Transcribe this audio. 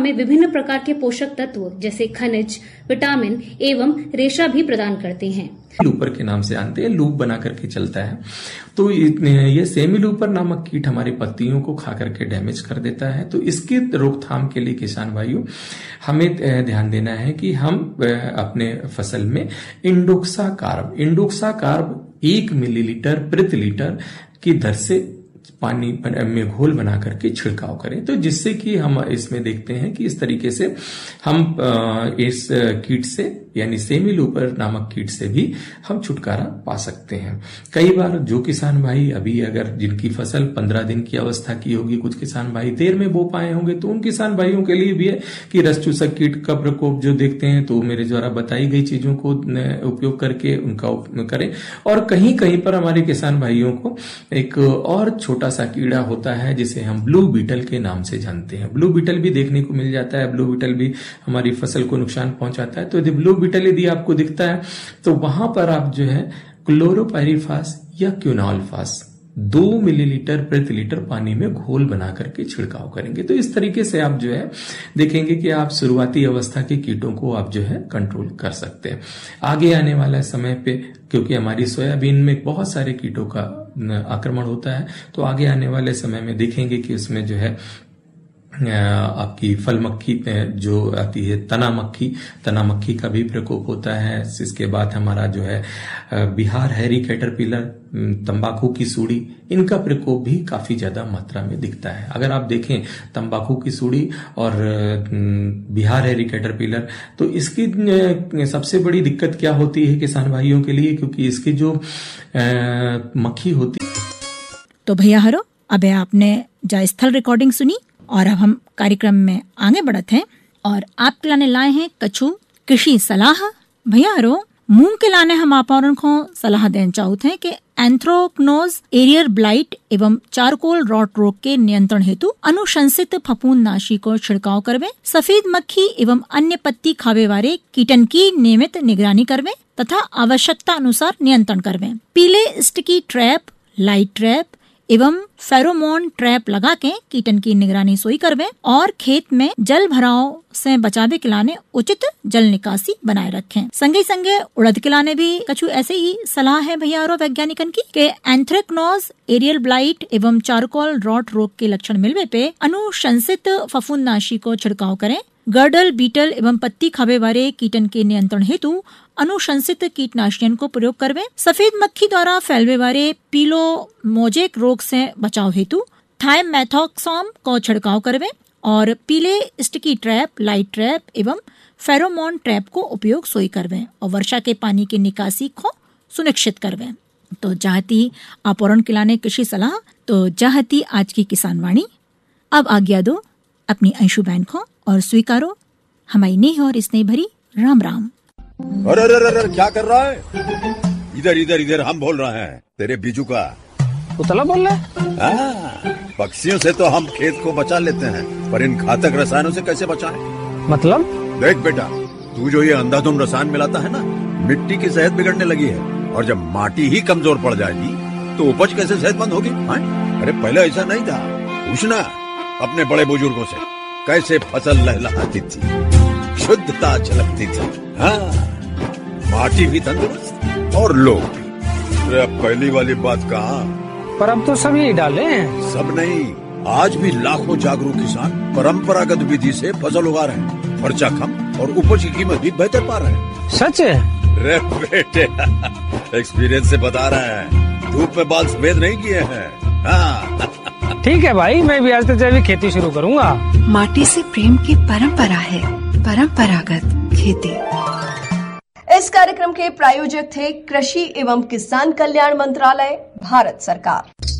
हमें विभिन्न प्रकार के पोषक तत्व जैसे खनिज, विटामिन एवं रेशा भी प्रदान करते हैं। लूपर के नाम से जानते हैं, लूप बना करके चलता है। तो ये सेमी लूपर नामक कीट हमारी पत्तियों को खा करके डैमेज कर देता है। तो इसकी रोकथाम के लिए किसान भाइयों हमें ध्यान देना है कि हम अपने फसल में इंडोक्सा कार्ब 1 मिलीलीटर प्रति लीटर की दर से पानी में घोल बना करके छिड़काव करें। तो जिससे कि हम इसमें देखते हैं कि इस तरीके से हम इस कीट से यानी सेमी लूपर नामक कीट से भी हम छुटकारा पा सकते हैं। कई बार जो किसान भाई अभी अगर जिनकी फसल 15 दिन की अवस्था की होगी, कुछ किसान भाई देर में बो पाए होंगे, तो उन किसान भाइयों के लिए भी है कि रस चूसक कीट का प्रकोप जो देखते हैं तो मेरे द्वारा बताई गई चीजों को उपयोग करके उनका उपयोग करें। और कहीं कहीं पर हमारे किसान भाइयों को एक और छोटा सा कीड़ा होता है जिसे हम ब्लू बीटल के नाम से जानते हैं। ब्लू बीटल भी देखने को मिल जाता है, ब्लू बीटल भी हमारी फसल को नुकसान पहुंचाता है। तो यदि ब्लू बीटल यदि आपको दिखता है तो वहां पर आप जो है क्लोरोपाइरीफास या क्विनोलफास 2 मिलीलीटर प्रति लीटर पानी में घोल बना करके छिड़काव करेंगे। तो इस तरीके से आप जो है देखेंगे कि आप शुरुआती अवस्था के कीटों को आप जो है कंट्रोल कर सकते हैं। आगे आने वाला समय पे क्योंकि हमारी सोयाबीन में बहुत सारे कीटों का आक्रमण होता है, तो आगे आने वाले समय में देखेंगे कि उसमें जो है आपकी फल मक्खी जो आती है, तना मक्खी का भी प्रकोप होता है। इसके बाद हमारा जो है बिहार हैरी कैटरपिलर, तंबाकू की सूड़ी, इनका प्रकोप भी काफी ज्यादा मात्रा में दिखता है। अगर आप देखें तंबाकू की सूड़ी और बिहार हैरी कैटरपिलर, तो इसकी सबसे बड़ी दिक्कत क्या होती है किसान भाइयों के लिए, क्योंकि इसकी जो मक्खी होती। तो भैया हरो, अब आपने जायस्थल रिकॉर्डिंग सुनी और अब हम कार्यक्रम में आगे बढ़ते हैं और आपके लाने लाए हैं कछु कृषि सलाह। भैया हरो, मूंग के लाने हम आप को सलाह देना चाहते हैं कि एंथ्रोक्नोज एरियर ब्लाइट एवं चारकोल रॉट रोग के नियंत्रण हेतु अनुशंसित फफूंदनाशी को छिड़काव करवे, सफेद मक्खी एवं अन्य पत्ती खावे वाले कीटन की नियमित निगरानी करवे तथा आवश्यकता अनुसार नियंत्रण करवे। पीले स्टिकी ट्रैप, लाइट ट्रैप एवं फेरोमोन ट्रैप लगा के कीटन की निगरानी सोई करवे और खेत में जल भराव से बचावे के लाने उचित जल निकासी बनाए रखें। संगे संगे उड़द के लाने भी कछु ऐसे ही सलाह है भैया और वैज्ञानिकन की कि एंथ्रेक्नोज एरियल ब्लाइट एवं चारकोल रॉट रोग के लक्षण मिलवे पे अनुशंसित फफूंदनाशी को छिड़काव करें। गर्डल, बीटल एवं पत्ती खावे वाले कीटन के नियंत्रण हेतु अनुशंसित कीटनाशियों को प्रयोग करवे। सफेद मक्खी द्वारा फैलवे वाले पीलो मोजेक रोग से बचाव हेतु थायमेथोक्सोम को छिड़काव करवे और पीले स्टिकी ट्रैप, लाइट ट्रैप एवं फेरोमोन ट्रैप को उपयोग सोई करवे और वर्षा के पानी की निकासी को सुनिश्चित करवे। तो चाहती आपरण किलाने कृषि सलाह, तो चाहती आज की किसान वाणी। अब आज्ञा दो अपनी अंशु बहन को और स्वीकारो हमारी नेह और स्नेह भरी राम राम। अरे अरे अरे क्या कर रहा है? इधर इधर इधर हम बोल रहे हैं तेरे बीजू का। उतला बोल रहा है? पक्षियों से तो हम खेत को बचा लेते हैं, पर इन घातक रसायनों से कैसे बचाएं? मतलब? देख बेटा, तू जो ये अंधाधुंध रसायन मिलाता है ना, मिट्टी की सेहत बिगड़ने लगी है और जब माटी ही कमजोर पड़ जाएगी तो उपज कैसे सेहतमंद होगी? अरे पहले ऐसा नहीं था, पूछना अपने बड़े बुजुर्गों से कैसे फसल लहलहाती थी, शुद्धता झलकती थी। हाँ, माटी भी तंदुरुस्त और लोग भी। अब पहली वाली बात कहाँ? पर अब तो सभी डाले हैं। सब नहीं, आज भी लाखों जागरूक किसान परंपरागत विधि से फसल उगा रहे हैं। खर्चा कम और उपज की कीमत भी बेहतर पा रहे हैं। सच है? रे बेटे, एक्सपीरियंस से बता रहे हैं, धूप में बाल सफेद नहीं किए हैं। हाँ। ठीक है भाई, मैं भी आज से जैविक खेती शुरू करूंगा। माटी से प्रेम की परंपरा है परंपरागत खेती। इस कार्यक्रम के प्रायोजक थे कृषि एवं किसान कल्याण मंत्रालय, भारत सरकार।